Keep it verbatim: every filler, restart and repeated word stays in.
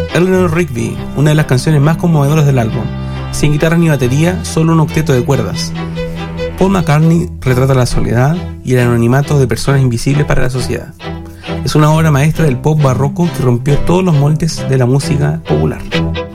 Eleanor Rigby, una de las canciones más conmovedoras del álbum, sin guitarra ni batería, solo un octeto de cuerdas. Paul McCartney retrata la soledad y el anonimato de personas invisibles para la sociedad. Es una obra maestra del pop barroco que rompió todos los moldes de la música popular.